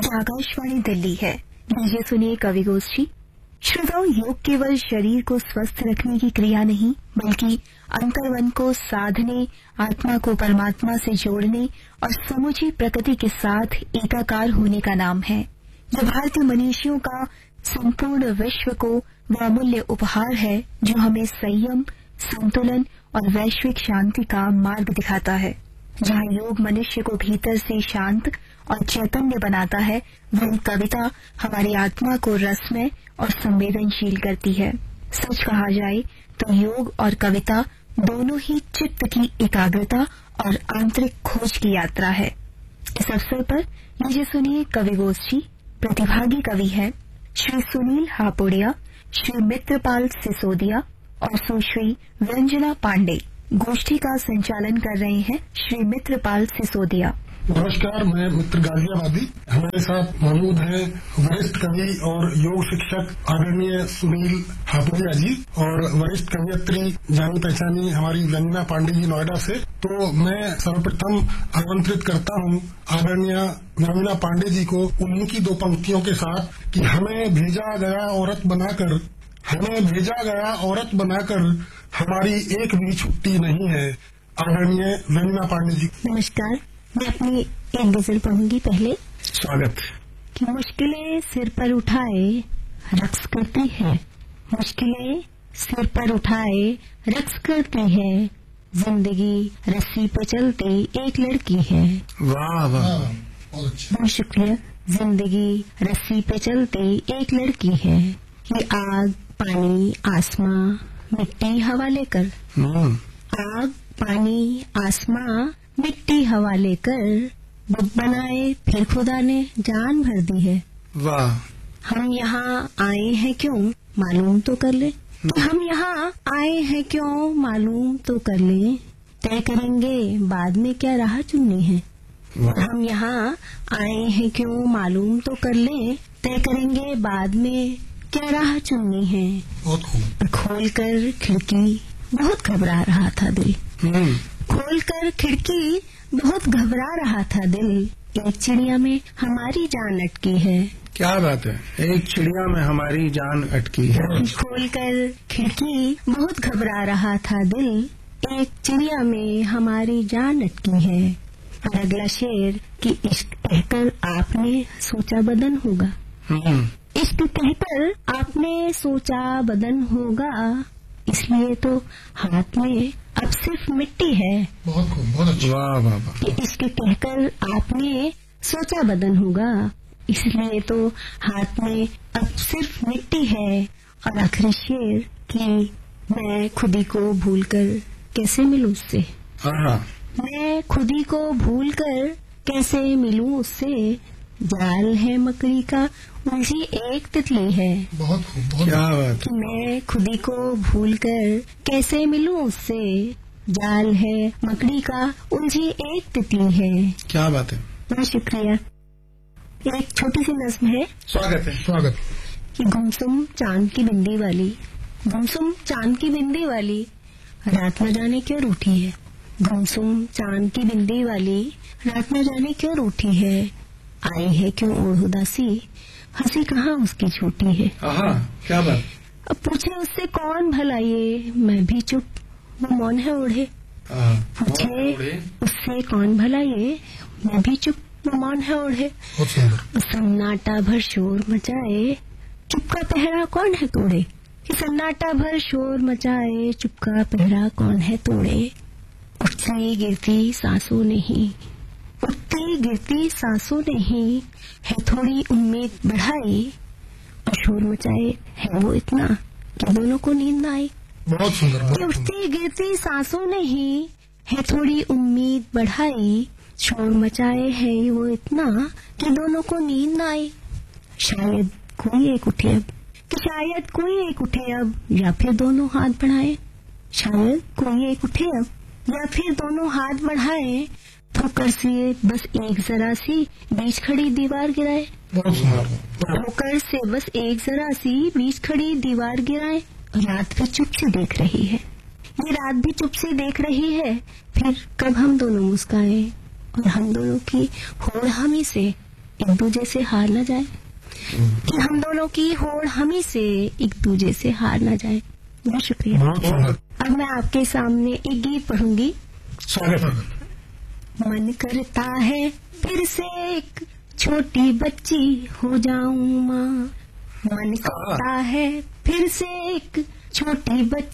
ये आकाशवाणी दिल्ली है। लीजिए सुनिए कवि गोष्ठी। श्रोताओं, योग केवल शरीर को स्वस्थ रखने की क्रिया नहीं, बल्कि अंतर्मन को साधने, आत्मा को परमात्मा से जोड़ने और समूची प्रकृति के साथ एकाकार होने का नाम है। यह भारतीय मनीषियों का संपूर्ण विश्व को वह अमूल्य उपहार है जो हमें संयम, संतुलन और वैश्विक शांति का मार्ग दिखाता है। जहाँ योग मनुष्य को भीतर से शांत और चैतन्य बनाता है, वहीं कविता हमारी आत्मा को रसमय और संवेदनशील करती है। सच कहा जाए तो योग और कविता दोनों ही चित्त की एकाग्रता और आंतरिक खोज की यात्रा है। इस अवसर पर लीजिए सुनिए कवि गोष्ठी। प्रतिभागी कवि हैं श्री सुनील हापोड़िया, श्री मित्रपाल सिसोदिया और सुश्री रंजना पांडे। गोष्ठी का संचालन कर रहे हैं श्री मित्रपाल सिसोदिया। नमस्कार, मैं मित्र गाजियाबादी। हमारे साथ मौजूद हैं वरिष्ठ कवि और योग शिक्षक आदरणीय सुनील हापोड़िया जी और वरिष्ठ कवियत्री जानी पहचानी हमारी रंजना पांडे जी नोएडा से। तो मैं सर्वप्रथम आमंत्रित करता हूँ आदरणीय रंजना पांडे जी को उन्हीं की दो पंक्तियों के साथ कि हमें भेजा गया औरत बनाकर हमारी एक भी छुट्टी नहीं है। आदरणीय रंजना पांडे जी। नमस्कार, मैं अपनी एक गजल पढ़ूंगी। पहले स्वागत। कि मुश्किलें सिर पर उठाए रक्स करती है, मुश्किलें सिर पर उठाए रक्स करती है, जिंदगी रस्सी पे चलती एक लड़की है। वाह वाह, बहुत शुक्रिया। जिंदगी रस्सी पे चलती एक लड़की है, ये आग पानी आसमां मिट्टी हवा लेकर, आग पानी आसमां मिट्टी हवा लेकर बुत बनाए फिर खुदा ने जान भर दी है। वाह। हम यहाँ आए हैं क्यों मालूम तो कर ले, हम यहाँ आए हैं क्यों मालूम तो कर ले, तय करेंगे बाद में क्या राह चुननी है। हम यहाँ आए हैं क्यों मालूम तो कर ले, तय करेंगे बाद में क्या राह चुननी है। बहुत खूब। खोल कर खिड़की बहुत घबरा रहा था दिल, खोलकर खिड़की बहुत घबरा रहा था दिल, एक चिड़िया में हमारी जान अटकी है। क्या बात है, एक चिड़िया में हमारी जान अटकी है। खोलकर खिड़की बहुत घबरा रहा था दिल, एक चिड़िया में हमारी जान अटकी है। और अगला शेर कि इश्क कहकर आपने सोचा बदन होगा, इश्क कहकर आपने सोचा बदन होगा, इसलिए तो हाथ में अब सिर्फ मिट्टी है। बहुत खूब, बहुत अच्छा। वाह वाह वाह। इसके कहकर आपने सोचा बदन होगा, इसलिए तो हाथ में अब सिर्फ मिट्टी है। और आखिरी शेर कि मैं खुदी को भूलकर कैसे मिलूं उससे, मैं खुदी को भूलकर कैसे मिलूं उससे, जाल है मकड़ी का उलझी एक तितली है। बहुत खूब, बहुत क्या बात। मैं खुदी को भूलकर कैसे मिलूं उससे, जाल है मकड़ी का उलझी एक तितली है। क्या बात है। बहुत शुक्रिया। एक छोटी सी नज्म है। स्वागत है, स्वागत। कि गुमसुम चांद की बिंदी वाली, गुमसुम चांद की बिंदी वाली, रात न जाने क्यों रूठी है, गुमसुम चांद की बिंदी वाली, रात न जाने क्यों रूठी है, आई है क्यों ओढ़ उदासी, हंसी कहाँ उसकी झूठी है। क्या बात। अब पूछे उससे कौन भला ये, मैं भी चुप वो मौन है ओढ़े, पूछे उससे कौन भला ये, मैं भी चुप वो मौन है ओढ़े, सन्नाटा भर शोर मचाए चुप का पहरा कौन है तोड़े, कि सन्नाटा भर शोर मचाए चुप का पहरा कौन है तोड़े, उठती गिरती सांसों नहीं, उठती गिरती सांसों नहीं, है थोड़ी उम्मीद बढ़ाई, और शोर मचाए है वो इतना कि दोनों को नींद न आई। बहुत सुंदर। उठती गिरती सांसों नहीं, है थोड़ी उम्मीद बढ़ाई, शोर मचाए है वो इतना कि दोनों को नींद न आई। शायद कोई एक उठे अब, कि शायद कोई एक उठे अब, या फिर दोनों हाथ बढ़ाए, शायद कोई एक उठे अब या फिर दोनों हाथ बढ़ाए, ठोकर से बस एक जरा सी बीच खड़ी दीवार गिराए, ठोकर से बस एक जरा सी बीच खड़ी दीवार गिराए। रात भी चुप से देख रही है, ये रात भी चुप से देख रही है, फिर कब हम दोनों मुस्काए और हम दोनों की होड़ हमी से एक दूजे से हार ना जाए, कि हम दोनों की होड़ हम ही से एक दूजे से हार ना जाए। बहुत शुक्रिया। अब मैं आपके सामने एक गीत पढ़ूंगी। स्वागत। मन करता है फिर से एक छोटी बच्ची हो जाऊं माँ, मन करता है फिर से एक छोटी बच्ची